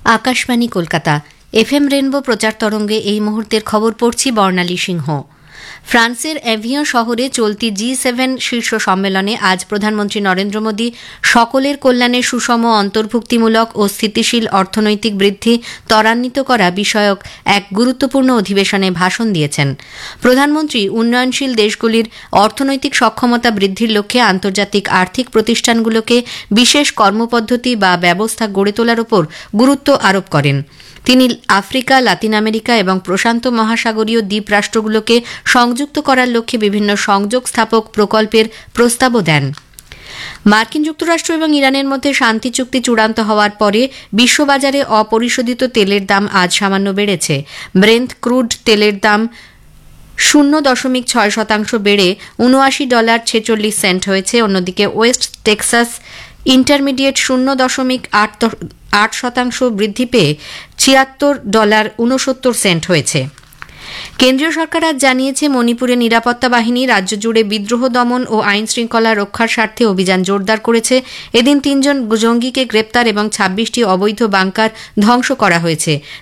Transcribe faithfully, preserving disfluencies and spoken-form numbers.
Akashvani Kolkata FM rainbow প্রচার তরঙ্গে এই মুহূর্তের খবর পড়ছি বর্ণালী সিংহ। ফ্রান্সের এভিয়ন শহরে চলতি জি সেভেন শীর্ষ সম্মেলনে আজ প্রধানমন্ত্রী নরেন্দ্র মোদী সকলের কল্যাণে সুষম অন্তর্ভুক্তিমূলক ও স্থিতিশীল অর্থনৈতিক বৃদ্ধি ত্বরান্বিত করা বিষয়ক এক গুরুত্বপূর্ণ অধিবেশনে ভাষণ দিয়েছেন। প্রধানমন্ত্রী উন্নয়নশীল দেশগুলির অর্থনৈতিক সক্ষমতা বৃদ্ধির লক্ষ্যে আন্তর্জাতিক আর্থিক প্রতিষ্ঠানগুলোকে বিশেষ কর্মপদ্ধতি বা ব্যবস্থা গড়ে তোলার উপর গুরুত্ব আরোপ করেন। তিনি আফ্রিকা, লাতিন আমেরিকা এবং প্রশান্ত মহাসাগরীয় দ্বীপ রাষ্ট্রগুলোকে সংযুক্ত করার লক্ষ্যে বিভিন্ন সংযোগ স্থাপক প্রকল্পের প্রস্তাবও দেন। মার্কিন যুক্তরাষ্ট্র এবং ইরানের মধ্যে শান্তি চুক্তি চূড়ান্ত হওয়ার পরে বিশ্ববাজারে অপরিশোধিত তেলের দাম আজ সামান্য বেড়েছে। ব্রেন্ট ক্রুড তেলের দাম শূন্য দশমিক ছয় শতাংশ বেড়ে উনআশি ডলার ছেচল্লিশ সেন্ট হয়েছে। অন্যদিকে ওয়েস্ট টেক্সাস ইন্টারমিডিয়েট শূন্য দশমিক আট আট শতাংশ বৃদ্ধি পেয়ে ছিয়াত্তর ডলার উনসত্তর সেন্ট হয়েছে। কেন্দ্রীয় সরকার আজ জানিয়েছে, মণিপুরে নিরাপত্তা বাহিনী রাজ্য জুড়ে বিদ্রোহ দমন ও আইন শৃঙ্খলা রক্ষার স্বার্থে অভিযান জোরদার করেছে। এদিন তিনজন জঙ্গিকে গ্রেপ্তার এবং ছাব্বিশটি অবৈধ বাংকার ধ্বংস করা হয়েছে।